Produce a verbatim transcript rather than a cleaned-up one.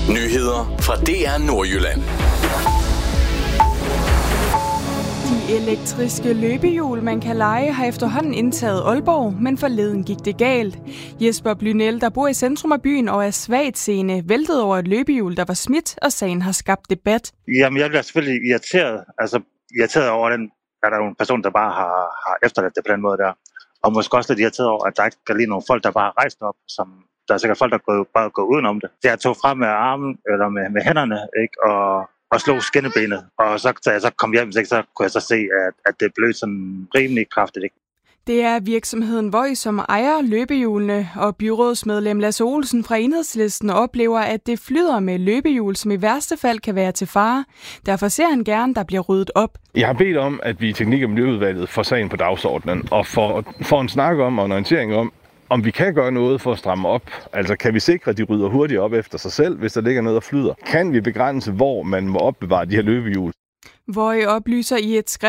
Nyheder fra D R Nordjylland. De elektriske løbehjul, man kan leje, har efterhånden indtaget Aalborg, men forleden gik det galt. Jesper Blynel, der bor i centrum af byen og er svagtseende, væltede over et løbehjul, der var smidt, og sagen har skabt debat. Jamen, jeg bliver selvfølgelig irriteret. Altså, irriteret over den, at der er en person, der bare har, har efterladt det på den måde der. Og måske også lidt irriteret over, at der ikke kan lide nogle folk, der bare har rejst op, som der er sikkert folk, der går, bare går udenom det. Jeg tog frem med armen, eller med, med hænderne, ikke, og, og slog skinnebenet. Og så, da jeg så kom hjem, så kunne jeg så se, at, at det blev sådan rimelig kraftigt, ikke? Det er virksomheden Voi, som ejer løbehjulene, og byrådsmedlem Lasse Olsen fra Enhedslisten oplever, at det flyder med løbehjul, som i værste fald kan være til fare. Derfor ser han gerne, der bliver ryddet op. Jeg har bedt om, at vi i Teknik- og Miljøudvalget får sagen på dagsordenen, og får, får en snak om og en orientering om, om vi kan gøre noget for at stramme op. Altså kan vi sikre, at de rydder hurtigt op efter sig selv, hvis der ligger noget, der flyder? Kan vi begrænse, hvor man må opbevare de her løbehjul? Voi oplyser i et skrift,